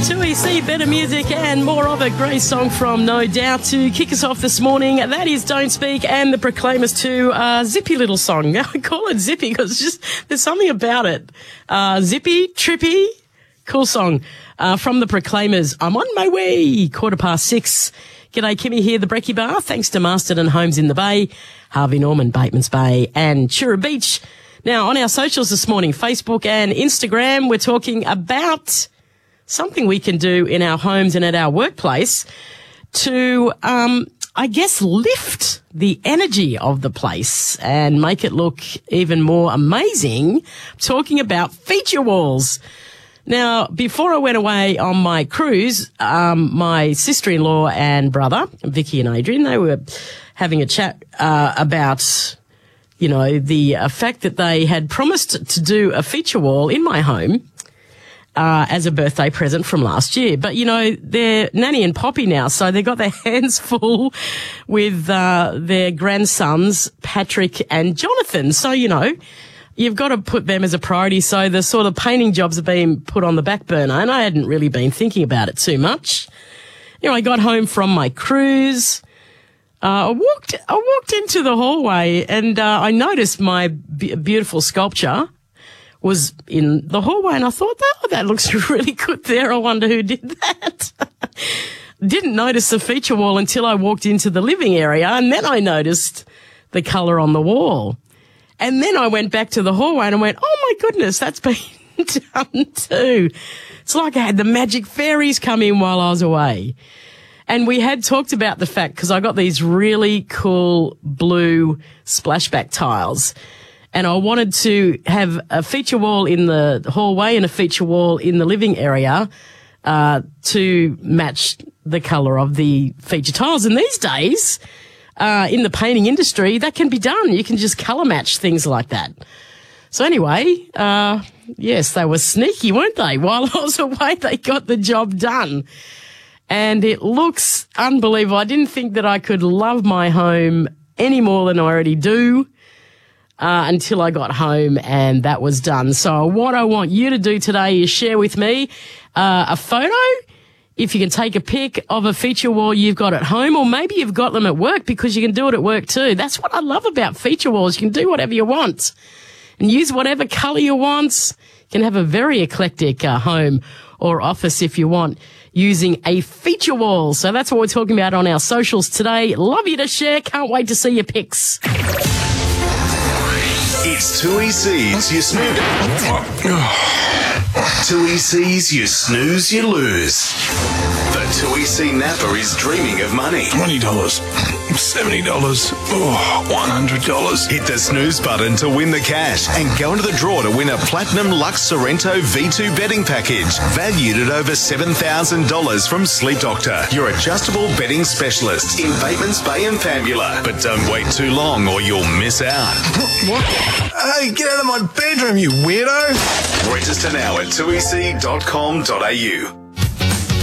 2EC, better music and more of it. Great song from No Doubt to kick us off this morning. That is Don't Speak and the Proclaimers 2. Zippy little song. I call it Zippy because just there's something about it. Zippy, trippy, cool song from the Proclaimers. I'm on my way. 6:15. G'day, Kimmy here, the Brekkie Bar. Thanks to Marston and Homes in the Bay, Harvey Norman, Bateman's Bay and Chura Beach. Now, on our socials this morning, Facebook and Instagram, we're talking about something we can do in our homes and at our workplace to, lift the energy of the place and make it look even more amazing. Talking about feature walls. Now, before I went away on my cruise, my sister-in-law and brother, Vicky and Adrian, they were having a chat about, the fact that they had promised to do a feature wall in my home as a birthday present from last year. But, they're Nanny and Poppy now, so they've got their hands full with their grandsons, Patrick and Jonathan. So, you've got to put them as a priority. So the sort of painting jobs are being put on the back burner, and I hadn't really been thinking about it too much. I got home from my cruise. I walked into the hallway and I noticed my beautiful sculpture was in the hallway, and I thought, that looks really good there. I wonder who did that. Didn't notice the feature wall until I walked into the living area, and then I noticed the colour on the wall. And then I went back to the hallway and I went, oh my goodness, that's been done too. It's like I had the magic fairies come in while I was away. And we had talked about the fact, because I got these really cool blue splashback tiles, and I wanted to have a feature wall in the hallway and a feature wall in the living area to match the colour of the feature tiles. And these days, in the painting industry, that can be done. You can just colour match things like that. So anyway, yes, they were sneaky, weren't they? While I was away, they got the job done. And it looks unbelievable. I didn't think that I could love my home any more than I already do until I got home and that was done. So what I want you to do today is share with me a photo. If you can take a pic of a feature wall you've got at home, or maybe you've got them at work, because you can do it at work too. That's what I love about feature walls. You can do whatever you want and use whatever colour you want. You can have a very eclectic home or office if you want, using a feature wall. So that's what we're talking about on our socials today. Love you to share. Can't wait to see your pics. It's 2EC's You Snooze. 2EC's You Snooze, You Lose. The 2EC Napa is dreaming of money. $20, $70, $100. Hit the snooze button to win the cash and go into the draw to win a Platinum Lux Sorrento V2 betting package valued at over $7,000 from Sleep Doctor, your adjustable betting specialist in Bateman's Bay and Fambula. But don't wait too long or you'll miss out. What? Hey, get out of my bedroom, you weirdo! Register now at 2EC.com.au.